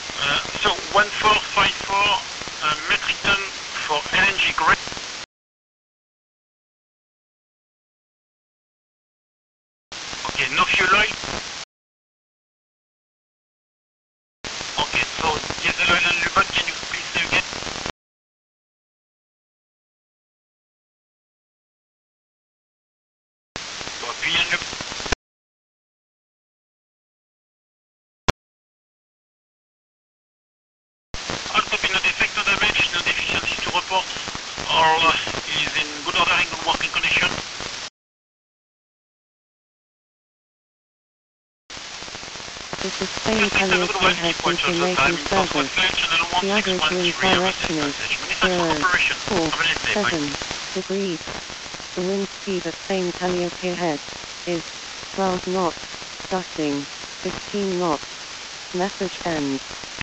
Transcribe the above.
So 1454 metric ton for LNG, correct? Okay, no fuel oil? Okay, so diesel oil and lubed, can you please say again? So fuel and lubed. All copy, no defect, no damage, no deficiency to report. All is in good ordering and working condition. With the same Calliope has been making service. The average wind direction is 0.47 degrees. The wind speed at same Calliope head is 12 knots, gusting 15 knots. Message ends.